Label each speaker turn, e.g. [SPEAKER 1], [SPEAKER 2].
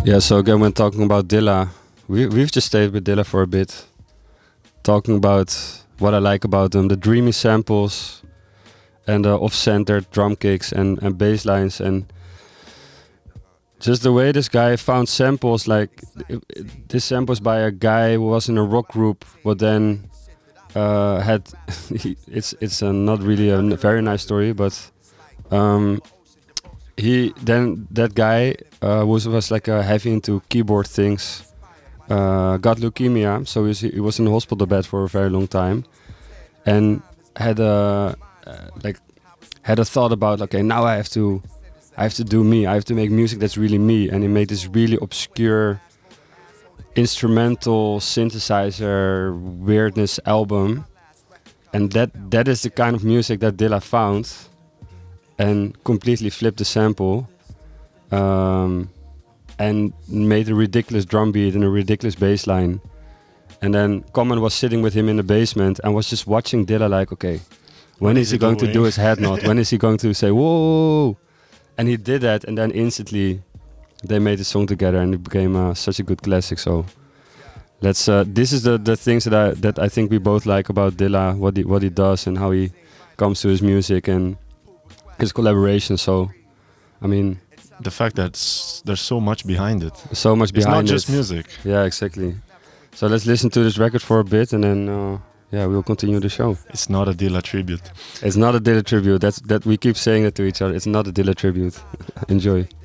[SPEAKER 1] Yeah, so again, when talking about Dilla, we've just stayed with Dilla for a bit, talking about what I like about him, the dreamy samples and the off-centered drum kicks and bass lines, and just the way this guy found samples. Like this samples by a guy who was in a rock group, but then had it's not really a very nice story, but he then that guy was like heavy into keyboard things. Got leukemia, so he was in the hospital bed for a very long time, and had a like had a thought about, okay, now I have to do me. I have to make music that's really me. And he made this really obscure instrumental synthesizer weirdness album, and that is the kind of music that Dilla found and completely flipped the sample, and made a ridiculous drum beat and a ridiculous bass line. And then Common was sitting with him in the basement and was just watching Dilla like, okay, when is he going to do his head nod? When is he going to say, whoa? And he did that, and then instantly they made a song together, and it became such a good classic. So let's. This is the things that I think we both like about Dilla, what he does and how he comes to his music and his collaboration. So, I mean,
[SPEAKER 2] the fact that there's so much behind it.
[SPEAKER 1] So much behind it.
[SPEAKER 2] It's not just music.
[SPEAKER 1] Yeah, exactly. So let's listen to this record for a bit, and then we'll continue the show.
[SPEAKER 2] It's not a Dilla tribute.
[SPEAKER 1] It's not a Dilla tribute. That we keep saying that to each other. It's not a Dilla tribute. Enjoy.